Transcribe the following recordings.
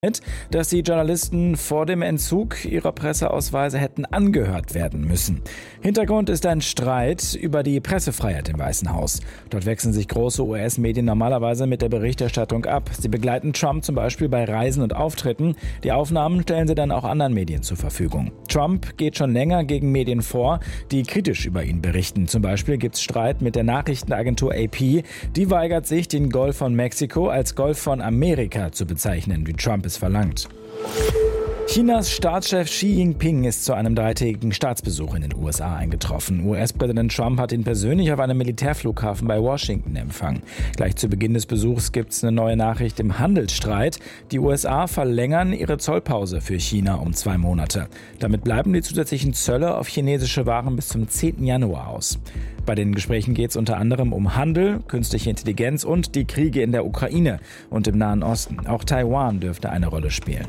dass die Journalisten vor dem Entzug ihrer Presseausweise hätten angehört werden müssen. Hintergrund ist ein Streit über die Pressefreiheit im Weißen Haus. Dort wechseln sich große US-Medien normalerweise mit der Berichterstattung ab. Sie begleiten Trump zum Beispiel bei Reisen und Auftritten. Die Aufnahmen stellen sie dann auch anderen Medien zur Verfügung. Trump geht schon länger gegen Medien vor, die kritisch über ihn berichten. Zum Beispiel gibt es Streit mit der Nachrichtenagentur AP. Die weigert sich, den Golf von Mexiko als Golf von Amerika zu bezeichnen, wie Trump es verlangt. Chinas Staatschef Xi Jinping ist zu einem 3-tägigen Staatsbesuch in den USA eingetroffen. US-Präsident Trump hat ihn persönlich auf einem Militärflughafen bei Washington empfangen. Gleich zu Beginn des Besuchs gibt es eine neue Nachricht im Handelsstreit. Die USA verlängern ihre Zollpause für China um 2 Monate. Damit bleiben die zusätzlichen Zölle auf chinesische Waren bis zum 10. Januar aus. Bei den Gesprächen geht es unter anderem um Handel, künstliche Intelligenz und die Kriege in der Ukraine und im Nahen Osten. Auch Taiwan dürfte eine Rolle spielen.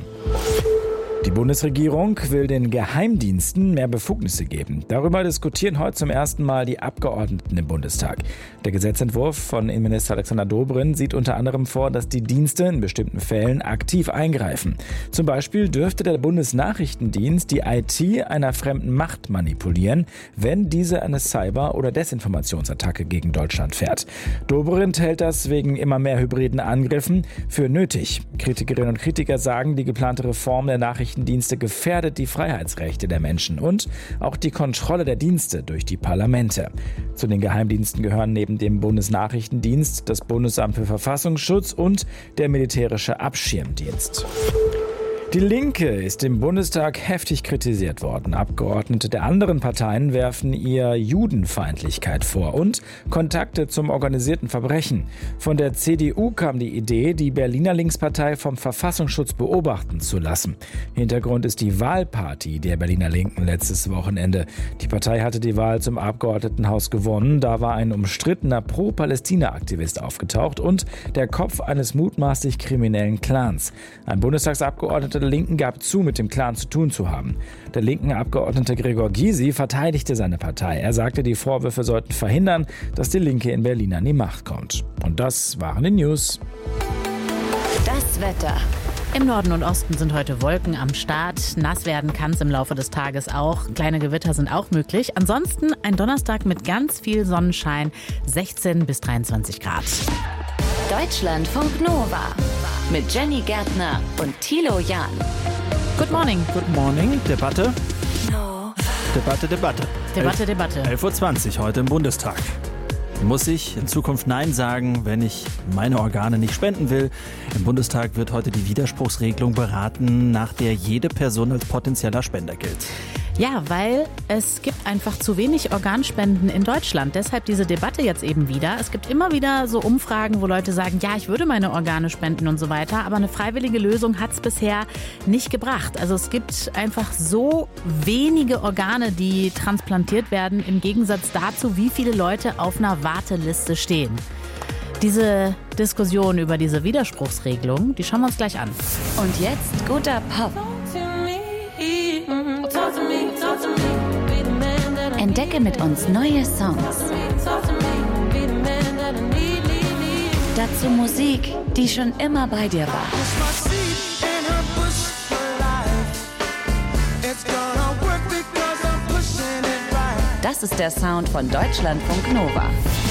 Die Bundesregierung will den Geheimdiensten mehr Befugnisse geben. Darüber diskutieren heute zum ersten Mal die Abgeordneten im Bundestag. Der Gesetzentwurf von Innenminister Alexander Dobrindt sieht unter anderem vor, dass die Dienste in bestimmten Fällen aktiv eingreifen. Zum Beispiel dürfte der Bundesnachrichtendienst die IT einer fremden Macht manipulieren, wenn diese eine Cyber- oder Desinformationsattacke gegen Deutschland fährt. Dobrindt hält das wegen immer mehr hybriden Angriffen für nötig. Kritikerinnen und Kritiker sagen, die geplante Reform der Nachrichtendienste gefährdet die Freiheitsrechte der Menschen und auch die Kontrolle der Dienste durch die Parlamente. Zu den Geheimdiensten gehören neben dem Bundesnachrichtendienst das Bundesamt für Verfassungsschutz und der militärische Abschirmdienst. Die Linke ist im Bundestag heftig kritisiert worden. Abgeordnete der anderen Parteien werfen ihr Judenfeindlichkeit vor und Kontakte zum organisierten Verbrechen. Von der CDU kam die Idee, die Berliner Linkspartei vom Verfassungsschutz beobachten zu lassen. Hintergrund ist die Wahlparty der Berliner Linken letztes Wochenende. Die Partei hatte die Wahl zum Abgeordnetenhaus gewonnen. Da war ein umstrittener Pro-Palästina-Aktivist aufgetaucht und der Kopf eines mutmaßlich kriminellen Clans. Ein Bundestagsabgeordneter der Linken gab zu, mit dem Clan zu tun zu haben. Der linken Abgeordnete Gregor Gysi verteidigte seine Partei. Er sagte, die Vorwürfe sollten verhindern, dass die Linke in Berlin an die Macht kommt. Und das waren die News. Das Wetter. Im Norden und Osten sind heute Wolken am Start. Nass werden kann es im Laufe des Tages auch. Kleine Gewitter sind auch möglich. Ansonsten ein Donnerstag mit ganz viel Sonnenschein, 16 bis 23 Grad. Deutschlandfunk Nova mit Jenny Gärtner und Thilo Jahn. Good morning. Good morning. Debatte. Debatte. 11.20 Uhr heute im Bundestag. Muss ich in Zukunft Nein sagen, wenn ich meine Organe nicht spenden will? Im Bundestag wird heute die Widerspruchsregelung beraten, nach der jede Person als potenzieller Spender gilt. Ja, weil es gibt einfach zu wenig Organspenden in Deutschland. Deshalb diese Debatte jetzt eben wieder. Es gibt immer wieder so Umfragen, wo Leute sagen, ja, ich würde meine Organe spenden und so weiter. Aber eine freiwillige Lösung hat es bisher nicht gebracht. Also es gibt einfach so wenige Organe, die transplantiert werden, im Gegensatz dazu, wie viele Leute auf einer Warteliste stehen. Diese Diskussion über diese Widerspruchsregelung, die schauen wir uns gleich an. Und jetzt guter Pop. Entdecke mit uns neue Songs. Dazu Musik, die schon immer bei dir war. Das ist der Sound von Deutschlandfunk Nova.